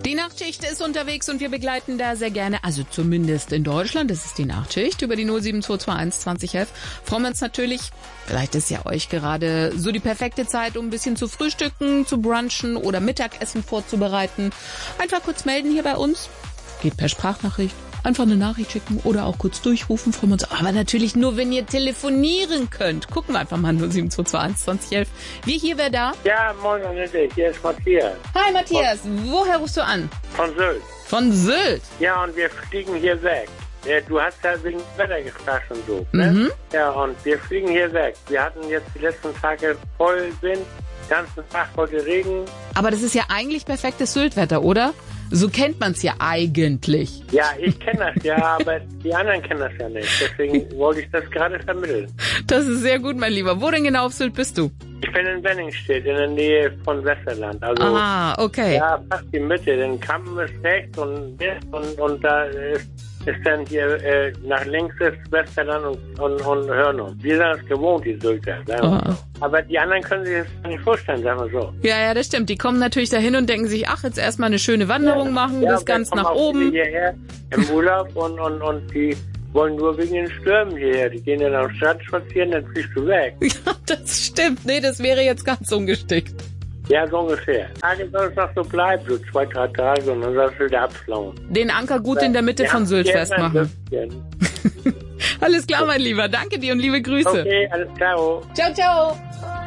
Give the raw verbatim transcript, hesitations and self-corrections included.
Die Nachtschicht ist unterwegs und wir begleiten da sehr gerne, also zumindest in Deutschland, das ist die Nachtschicht, über die null sieben zwei zwei eins zwanzig elf. Freuen wir uns natürlich, vielleicht ist ja euch gerade so die perfekte Zeit, um ein bisschen zu frühstücken, zu brunchen oder Mittagessen vorzubereiten. Einfach kurz melden hier bei uns, geht per Sprachnachricht. Einfach eine Nachricht schicken oder auch kurz durchrufen, freuen wir uns. Aber natürlich nur, wenn ihr telefonieren könnt. Gucken wir einfach mal null sieben zwei zwei eins zwanzig elf. Wir hier, wer da? Ja, moin Annette, hier ist Matthias. Hi Matthias, von, woher rufst du an? Von Sylt. Von Sylt? Ja, und wir fliegen hier weg. Ja, du hast ja wegen Wetter gefragt und so. Mhm. Ne? Ja, und wir fliegen hier weg. Wir hatten jetzt die letzten Tage voll Wind, den ganzen Tag heute Regen. Aber das ist ja eigentlich perfektes Syltwetter, oder? So kennt man es ja eigentlich. Ja, ich kenne das ja, aber die anderen kennen das ja nicht. Deswegen wollte ich das gerade vermitteln. Das ist sehr gut, mein Lieber. Wo denn genau auf Sylt bist du? Ich bin in Wenningstedt, in der Nähe von Westerland. Also, ah, okay. Ja, fast die Mitte. Den Kampen ist rechts und und, und da ist, ist dann hier äh, nach links ist Westerland und, und, und Hörnum. Wir sind das gewohnt, die Sylter. Oh. Aber die anderen können sich das nicht vorstellen, sagen wir so. Ja, ja, das stimmt. Die kommen natürlich dahin und denken sich, ach, jetzt erstmal eine schöne Wanderung ja, machen, ja, bis ganz nach oben. Hierher im Urlaub und, und, und die wollen nur wegen den Stürmen hierher. Die gehen dann am Strand spazieren, dann fliegst du weg. Ja, das stimmt. Nee, das wäre jetzt ganz ungestickt. Ja, so ungefähr. Tage soll es noch so bleiben, so zwei, drei Tage und dann sollst du wieder abflauen. Den Anker gut in der Mitte ja, von Sylt festmachen. Alles klar, mein Lieber. Danke dir und liebe Grüße. Okay, alles klar. Ciao, ciao.